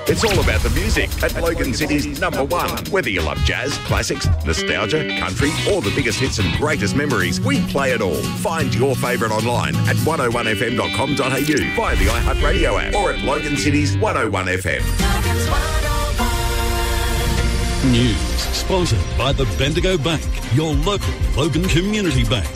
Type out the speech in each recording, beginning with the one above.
It's all about the music at Logan City's #1. Whether you love jazz, classics, nostalgia, country, or the biggest hits and greatest memories, we play it all. Find your favourite online at 101fm.com.au, via the iHeartRadio app, or at Logan City's 101FM. News sponsored by the Bendigo Bank, your local Logan Community Bank.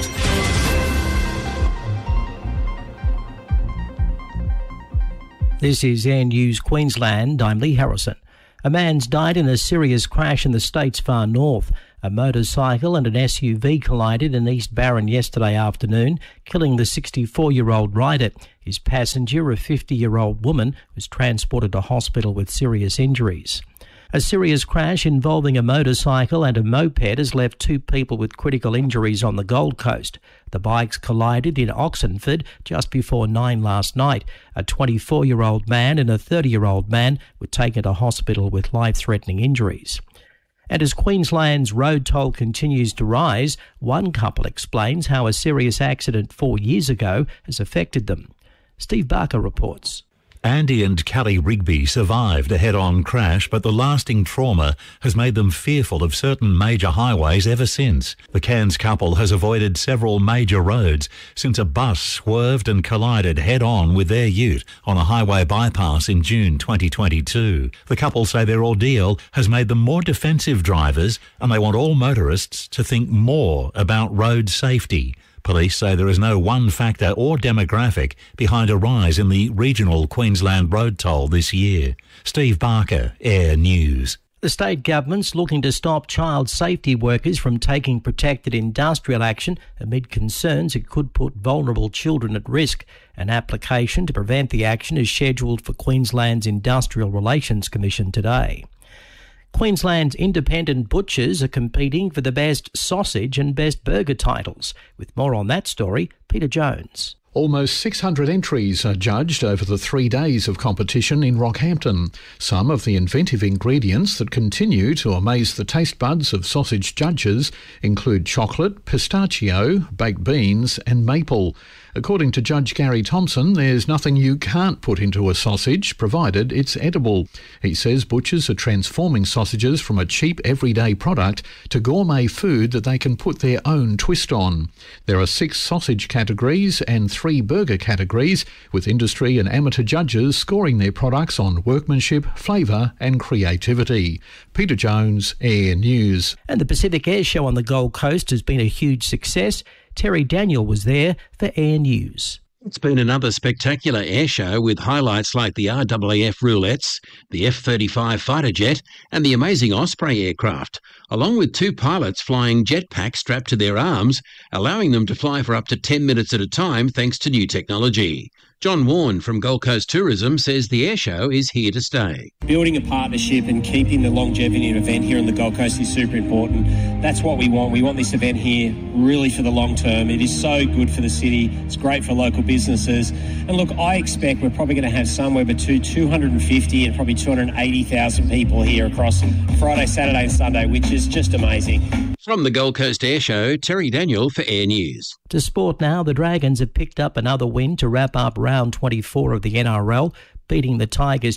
This is Air News Queensland. I'm Lee Harrison. A man's died in a serious crash in the state's far north. A motorcycle and an SUV collided in East Barron yesterday afternoon, killing the 64-year-old rider. His passenger, a 50-year-old woman, was transported to hospital with serious injuries. A serious crash involving a motorcycle and a moped has left 2 people with critical injuries on the Gold Coast. The bikes collided in Oxenford just before 9 last night. A 24-year-old man and a 30-year-old man were taken to hospital with life-threatening injuries. And as Queensland's road toll continues to rise, one couple explains how a serious accident 4 years ago has affected them. Steve Barker reports. Andy and Kelly Rigby survived a head-on crash, but the lasting trauma has made them fearful of certain major highways ever since. The Cairns couple has avoided several major roads since a bus swerved and collided head-on with their ute on a highway bypass in June 2022. The couple say their ordeal has made them more defensive drivers, and they want all motorists to think more about road safety. Police say there is no one factor or demographic behind a rise in the regional Queensland road toll this year. Steve Barker, Air News. The state government's looking to stop child safety workers from taking protected industrial action amid concerns it could put vulnerable children at risk. An application to prevent the action is scheduled for Queensland's Industrial Relations Commission today. Queensland's independent butchers are competing for the Best Sausage and Best Burger titles. With more on that story, Peter Jones. Almost 600 entries are judged over the 3 days of competition in Rockhampton. Some of the inventive ingredients that continue to amaze the taste buds of sausage judges include chocolate, pistachio, baked beans and maple. According to Judge Gary Thompson, there's nothing you can't put into a sausage, provided it's edible. He says butchers are transforming sausages from a cheap everyday product to gourmet food that they can put their own twist on. There are 6 sausage categories and 3 burger categories, with industry and amateur judges scoring their products on workmanship, flavour and creativity. Peter Jones, Air News. And the Pacific Air Show on the Gold Coast has been a huge success. Terry Daniel was there for Air News. It's been another spectacular air show with highlights like the RAAF roulettes, the F-35 fighter jet and the amazing Osprey aircraft, along with 2 pilots flying jetpacks strapped to their arms, allowing them to fly for up to 10 minutes at a time thanks to new technology. John Warren from Gold Coast Tourism says the air show is here to stay. Building a partnership and keeping the longevity of an event here on the Gold Coast is super important. That's what we want. We want this event here really for the long term. It is so good for the city. It's great for local businesses. And look, I expect we're probably going to have somewhere between 250 and probably 280,000 people here across Friday, Saturday and Sunday, which is just amazing. From the Gold Coast Air Show, Terry Daniel for Air News. To sport now, the Dragons have picked up another win to wrap up round 24 of the NRL, beating the Tigers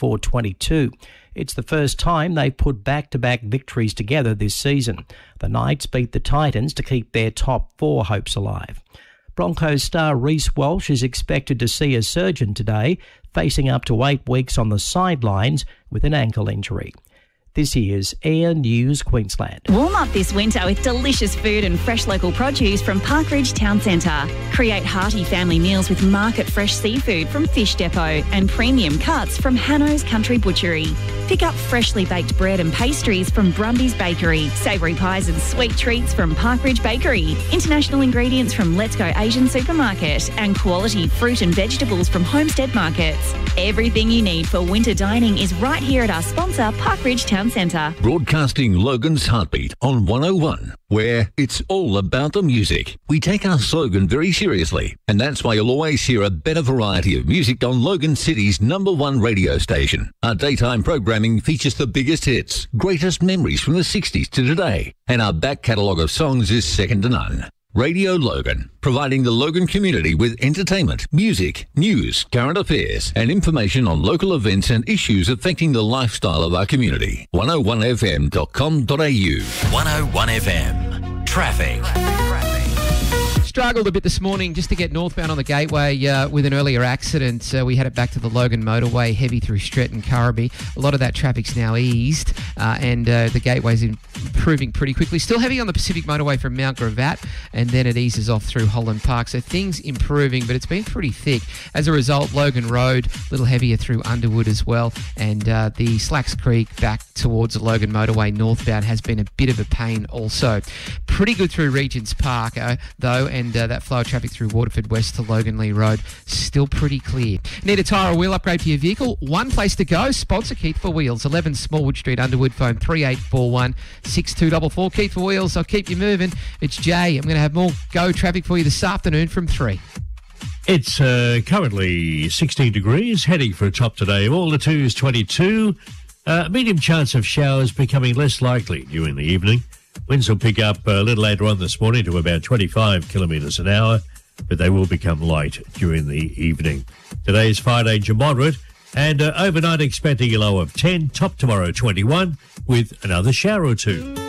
24-22. It's the first time they've put back-to-back victories together this season. The Knights beat the Titans to keep their top 4 hopes alive. Broncos star Reece Walsh is expected to see a surgeon today, facing up to 8 weeks on the sidelines with an ankle injury. This is Air News Queensland. Warm up this winter with delicious food and fresh local produce from Parkridge Town Centre. Create hearty family meals with market fresh seafood from Fish Depot and premium cuts from Hanno's Country Butchery. Pick up freshly baked bread and pastries from Brumby's Bakery, savoury pies and sweet treats from Parkridge Bakery, international ingredients from Let's Go Asian Supermarket, and quality fruit and vegetables from Homestead Markets. Everything you need for winter dining is right here at our sponsor, Parkridge Town Centre. Broadcasting Logan's Heartbeat on 101, where it's all about the music. We take our slogan very seriously, and that's why you'll always hear a better variety of music on Logan City's #1 radio station. Our daytime programming features the biggest hits, greatest memories from the 60s to today, and our back catalogue of songs is second to none. Radio Logan, providing the Logan community with entertainment, music, news, current affairs, and information on local events and issues affecting the lifestyle of our community. 101fm.com.au. 101FM. Traffic. Struggled a bit this morning just to get northbound on the Gateway with an earlier accident. We had it back to the Logan motorway, heavy through Stretton, Currabee. A lot of that traffic's now eased and the Gateway's improving pretty quickly. Still heavy on the Pacific motorway from Mount Gravatt, and then it eases off through Holland Park. So things improving, but it's been pretty thick. As a result, Logan Road, a little heavier through Underwood as well, and the Slacks Creek back towards the Logan motorway northbound has been a bit of a pain also. Pretty good through Regents Park though, and that flow of traffic through Waterford West to Logan Lee Road still pretty clear. Need a tyre or wheel upgrade for your vehicle? One place to go. Sponsor Keith for Wheels, 11 Smallwood Street, Underwood. Phone 3841 6244. Keith for Wheels, I'll keep you moving. It's Jay. I'm going to have more Go traffic for you this afternoon from 3. It's currently 16 degrees, heading for a top today of all the 2s, 22. Medium chance of showers becoming less likely during the evening. Winds will pick up a little later on this morning to about 25 kilometres an hour, but they will become light during the evening. Today's fire danger moderate, and overnight expecting a low of 10, top tomorrow 21, with another shower or two.